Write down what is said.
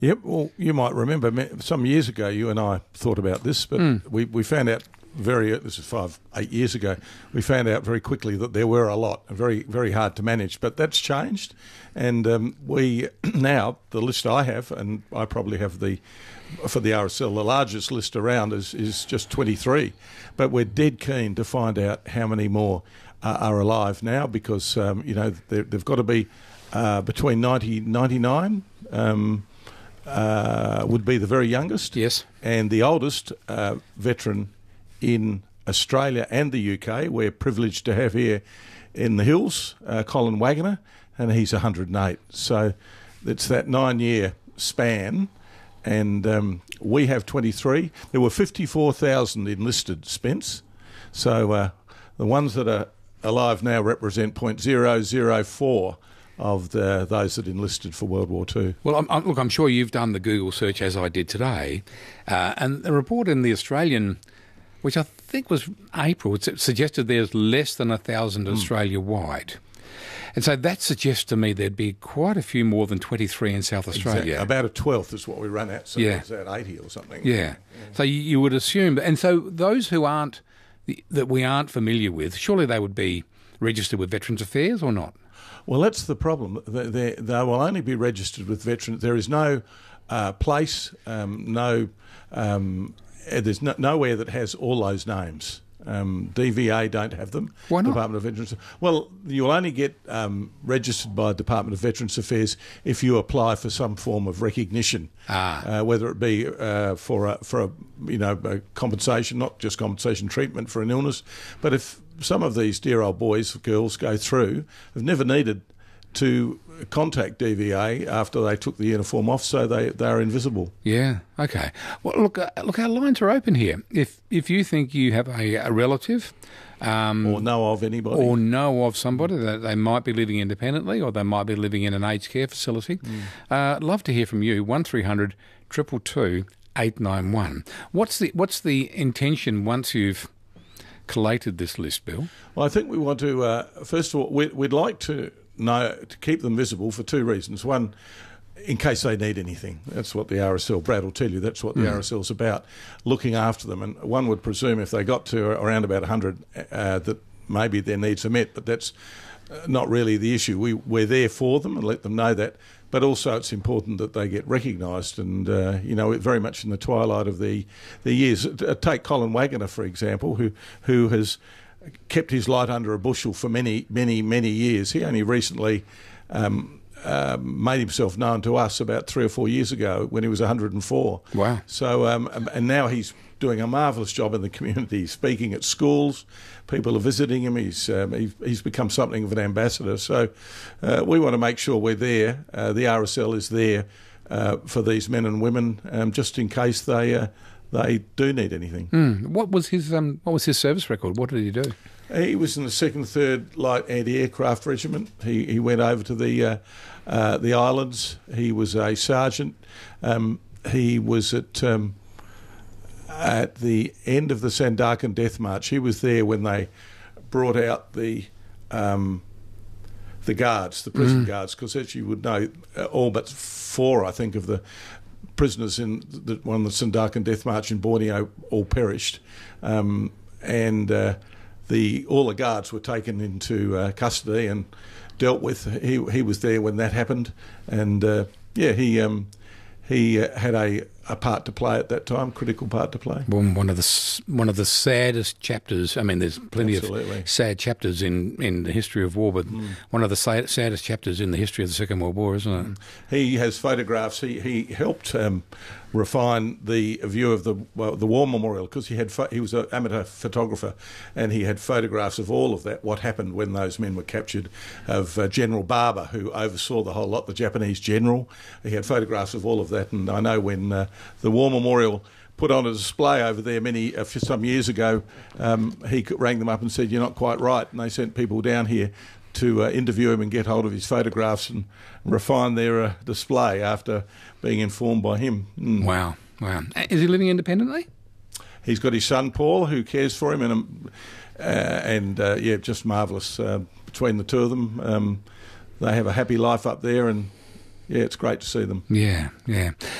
Yep, well, you might remember some years ago you and I thought about this, but we found out this is 8 years ago, we found out very quickly that there were a lot, very, very hard to manage, but that's changed. And we now, the list I have, and I probably have for the RSL, the largest list around is just 23. But we're dead keen to find out how many more are alive now, because, they've got to be between 90 and 99. Would be the very youngest. Yes. And the oldest veteran in Australia and the UK, we're privileged to have here in the hills, Colin Waggoner, and he's 108. So it's that 9-year span, and we have 23. There were 54,000 enlisted, Spence. So the ones that are alive now represent 0.004 of those that enlisted for World War II. Well, I'm sure you've done the Google search as I did today, and the report in the Australian, which I think was April, it suggested there's less than 1,000 Australia-wide. And so that suggests to me there'd be quite a few more than 23 in South Australia. Exactly. About a 12th is what we run at, so it's at 80 or something. Yeah. So you would assume, and so those who that we aren't familiar with, surely they would be registered with Veterans Affairs or not? Well, that's the problem. They will only be registered with veterans. There is no place, there's nowhere that has all those names. DVA don't have them. Why not? Department of Veterans. Well, you'll only get registered by Department of Veterans Affairs if you apply for some form of recognition, whether it be for a compensation, not just compensation, treatment for an illness, but if some of these dear old boys, girls go through, have never needed to contact DVA after they took the uniform off, so they are invisible. Yeah, okay. Well, look, our lines are open here. If you think you have a relative... or know of anybody. Or know of somebody that they might be living independently, or they might be living in an aged care facility, I'd love to hear from you, 1300 222 891. What's the intention once you've collated this list, Bill? Well, I think we want to, first of all, we'd like to keep them visible for two reasons. One, in case they need anything. That's what the RSL, Brad will tell you, that's what the RSL's about, looking after them. And one would presume if they got to around about 100 that maybe their needs are met, but that's not really the issue. We're there for them and let them know that. But also it's important that they get recognised and, very much in the twilight of the years. Take Colin Waggoner, for example, who has kept his light under a bushel for many, many, many years. He only recently made himself known to us about 3 or 4 years ago when he was 104. Wow. So, and now he's doing a marvellous job in the community, speaking at schools. People are visiting him. He's become something of an ambassador. So we want to make sure we're there. The RSL is there for these men and women, just in case they do need anything. What was his service record? What did he do? He was in the 2nd, 3rd Light Anti-Aircraft Regiment. He went over to the islands. He was a sergeant. He was at the end of the Sandakan Death March. He was there when they brought out the guards, the prison guards, because as you would know, all but 4, I think, of the prisoners in one of the Sandakan Death March in Borneo all perished, and all the guards were taken into custody and dealt with. He was there when that happened, and he had a part to play at that time, critical part to play. Well, one of the saddest chapters. I mean, there's plenty of sad chapters in the history of war, but one of the saddest chapters in the history of the Second World War, isn't it? He has photographs. He helped refine the view of the War Memorial, because he was an amateur photographer, and he had photographs of all of that, what happened when those men were captured, of General Barber, who oversaw the whole lot, the Japanese general. He had photographs of all of that, and I know when the War Memorial put on a display over there some years ago, he rang them up and said, "You're not quite right," and they sent people down here to interview him and get hold of his photographs and refine their display after being informed by him. Wow. Is he living independently? He's got his son Paul, who cares for him, and just marvellous. Between the two of them, they have a happy life up there, and yeah, it's great to see them. Yeah, yeah.